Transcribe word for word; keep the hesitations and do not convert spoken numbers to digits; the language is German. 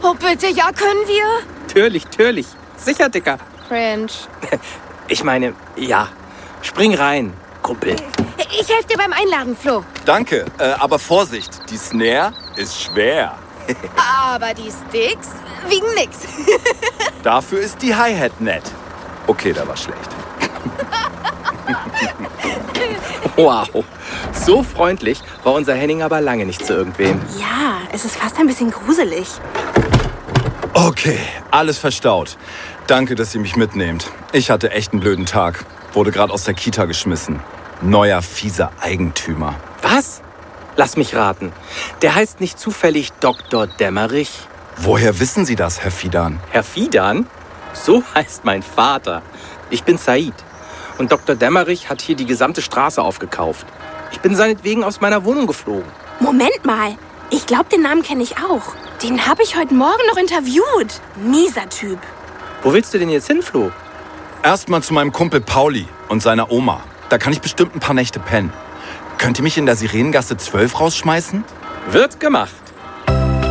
Oh, bitte, ja, können wir? Natürlich, natürlich. Sicher, Dicker. Cringe. Ich meine, ja. Spring rein, Kumpel. Ich helfe dir beim Einladen, Flo. Danke, äh, aber Vorsicht, die Snare ist schwer. Aber die Sticks wiegen nix. Dafür ist die Hi-Hat nett. Okay, da war schlecht. Wow. So freundlich war unser Henning aber lange nicht zu irgendwem. Ja, es ist fast ein bisschen gruselig. Okay, alles verstaut. Danke, dass ihr mich mitnehmt. Ich hatte echt einen blöden Tag. Wurde gerade aus der Kita geschmissen. Neuer, fieser Eigentümer. Was? Lass mich raten. Der heißt nicht zufällig Doktor Dämmerich? Woher wissen Sie das, Herr Fidan? Herr Fidan? So heißt mein Vater. Ich bin Said. Und Doktor Dämmerich hat hier die gesamte Straße aufgekauft. Ich bin seinetwegen aus meiner Wohnung geflogen. Moment mal. Ich glaube, den Namen kenne ich auch. Den habe ich heute Morgen noch interviewt. Mieser Typ. Wo willst du denn jetzt hin, Flo? Erstmal zu meinem Kumpel Pauli und seiner Oma. Da kann ich bestimmt ein paar Nächte pennen. Könnt ihr mich in der Sirenengasse zwölf rausschmeißen? Wird gemacht.